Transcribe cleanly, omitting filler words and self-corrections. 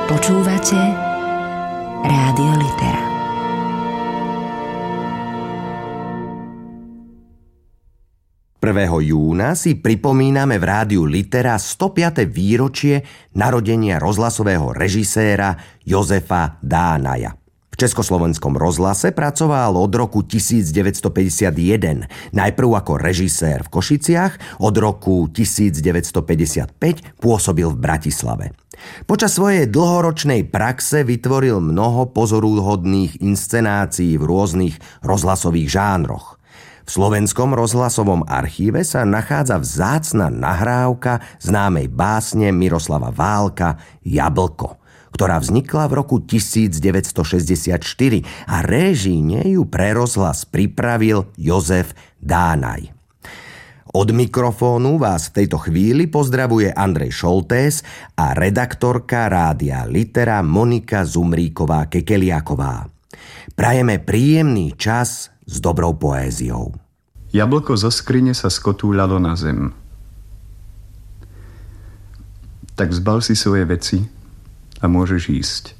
Počúvate Rádio Litera. Júna si pripomíname v Rádiu Litera 105. výročie narodenia rozhlasového režiséra Jozefa Dánaja. V Československom rozhlase pracoval od roku 1951, najprv ako režisér v Košiciach, od roku 1955 pôsobil v Bratislave. Počas svojej dlhoročnej praxe vytvoril mnoho pozoruhodných inscenácií v rôznych rozhlasových žánroch. V Slovenskom rozhlasovom archíve sa nachádza vzácna nahrávka známej básne Miroslava Válka Jablko, ktorá vznikla v roku 1964 a réžíne ju pre rozhlas pripravil Jozef Dánaj. Od mikrofónu vás v tejto chvíli pozdravuje Andrej Šoltés a redaktorka Rádia Litera Monika Zumríková-Kekeliaková. Prajeme príjemný čas s dobrou poéziou. Jablko zo skrine sa skotúľalo na zem. Tak zbal si svoje veci a môžeš ísť.